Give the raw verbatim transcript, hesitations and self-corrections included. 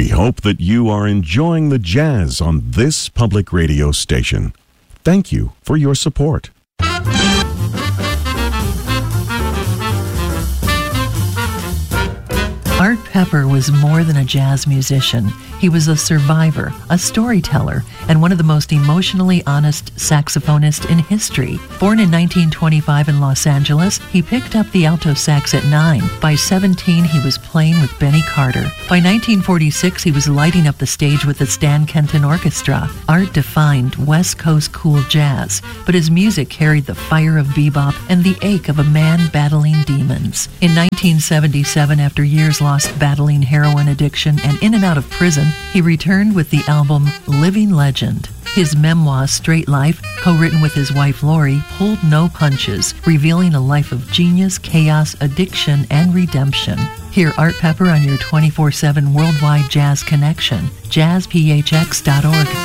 We hope that you are enjoying the jazz on this public radio station. Thank you for your support. Art Pepper was more than a jazz musician. He was a survivor, a storyteller, and one of the most emotionally honest saxophonists in history. Born in nineteen twenty-five in Los Angeles, he picked up the alto sax at nine. By seventeen, he was playing with Benny Carter. By nineteen forty-six, he was lighting up the stage with the Stan Kenton Orchestra. Art defined West Coast cool jazz, but his music carried the fire of bebop and the ache of a man battling demons. In nineteen seventy-seven, after years lost battling heroin addiction and in and out of prison, he returned with the album Living Legend. His memoir, Straight Life, co-written with his wife Lori, pulled no punches, revealing a life of genius, chaos, addiction, and redemption. Hear Art Pepper on your twenty-four seven worldwide jazz connection, jazz p h x dot org.